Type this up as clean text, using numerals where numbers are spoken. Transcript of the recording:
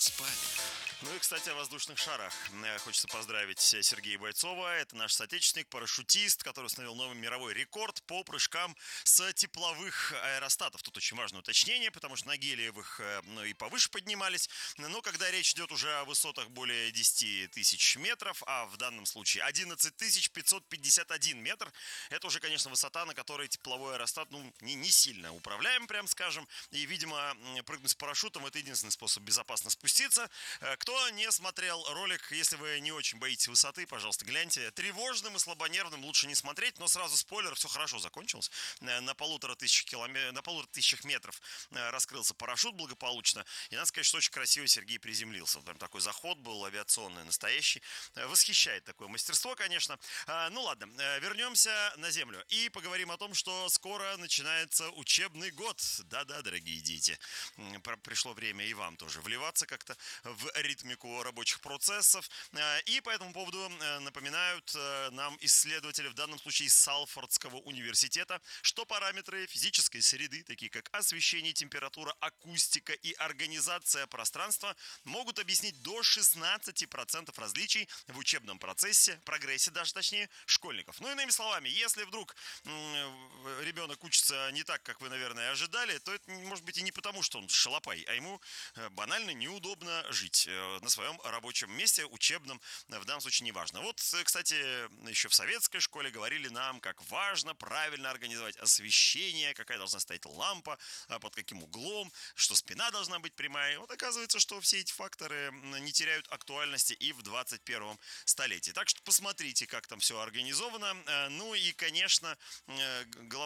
спали. Ну и, кстати, о воздушных шарах. Хочется поздравить Сергея Бойцова. Это наш соотечественник, парашютист, который установил новый мировой рекорд по прыжкам с тепловых аэростатов. Тут очень важное уточнение, потому что на гелиевых ну, и повыше поднимались. Но когда речь идет уже о высотах более 10 тысяч метров, а в данном случае 11 551 метр, это уже, конечно, высота, на которой тепловой аэростат ну, не сильно управляем, прям скажем. И, видимо, прыгнуть с парашютом – это единственный способ безопасно спуститься. Кто не смотрел ролик, если вы не очень боитесь высоты, пожалуйста, гляньте. Тревожным и слабонервным лучше не смотреть, но сразу спойлер, все хорошо закончилось. На 1500 метров раскрылся парашют благополучно. И надо сказать, что очень красиво Сергей приземлился. Прям такой заход был авиационный, настоящий. Восхищает такое мастерство, конечно. Ну ладно, вернемся на землю и поговорим о том, что скоро начинается учебный год. Да-да, дорогие дети, пришло время и вам тоже вливаться как-то в ритмику рабочих процессов. И по этому поводу напоминают нам исследователи, в данном случае из Салфордского университета, что параметры физической среды, такие как освещение, температура, акустика и организация пространства, могут объяснить до 16% различий в учебном прогрессе даже точнее, школьников. Ну, иными словами, если вдруг ребенок учится не так, как вы, наверное, ожидали, то это может быть и не потому, что он шалопай, а ему банально неудобно жить на своем рабочем месте, учебном, в данном случае неважно. Вот, кстати, еще в советской школе говорили нам, как важно правильно организовать освещение, какая должна стоять лампа, под каким углом, что спина должна быть прямая. Вот оказывается, что все эти факторы не теряют актуальности и в 21 столетии. Так что посмотрите, как там все организовано. Ну и, конечно, главное